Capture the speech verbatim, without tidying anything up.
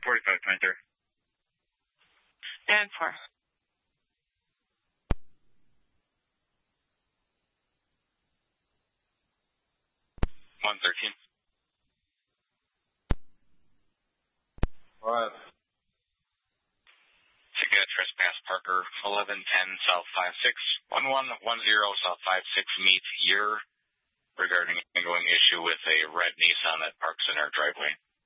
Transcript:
forty-five twenty-three. And four. one thirteen. Five. Ticket trespass Parker, eleven ten South five six, one one one zero South five six meets year regarding ongoing issue with a red Nissan that parks in our driveway.